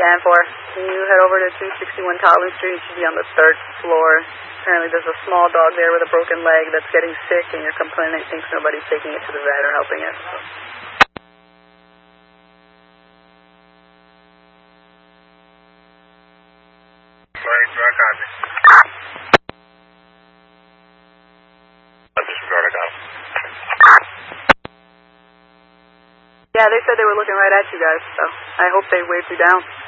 scan for. Can you head over to 261 Totland Street? It should be on the 3rd floor. Apparently there's a small dog there with a broken leg that's getting sick, and your complainant thinks nobody's taking it to the vet or helping it. Yeah, they said they were looking right at you guys, so I hope they waved you down.